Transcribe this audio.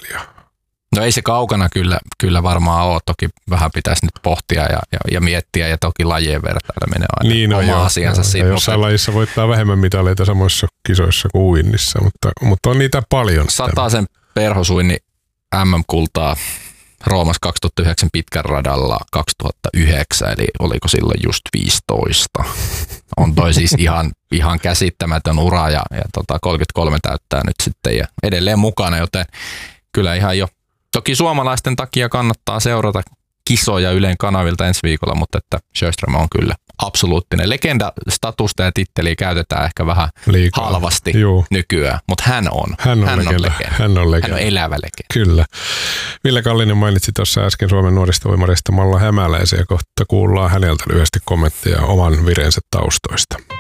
Asia. No ei se kaukana kyllä varmaan ole. Toki vähän pitäisi nyt pohtia ja miettiä ja toki lajien vertaileminen on aina niin, oma asiansa. Ja jossain lajissa voittaa vähemmän mitaleita samoissa kisoissa kuin uinnissa, mutta on niitä paljon. 100 perhosuinni MM-kultaa Roomassa 2009 pitkän radalla 2009, eli oliko silloin just 15. On toi siis ihan käsittämätön ura ja 33 täyttää nyt sitten ja edelleen mukana, joten kyllä ihan jo. Toki suomalaisten takia kannattaa seurata kisoja Ylen kanavilta ensi viikolla, mutta että Sjöström on kyllä absoluuttinen. Legenda-statusta ja titteliä käytetään ehkä vähän liikaa halvasti nykyään, mutta hän on legenda. Hän on elävä legenda. Kyllä. Ville Kallinen mainitsi tuossa äsken Suomen nuorista uimareista Malla Hämäläisen ja kohta kuullaan häneltä lyhyesti kommentteja oman vireensä taustoista.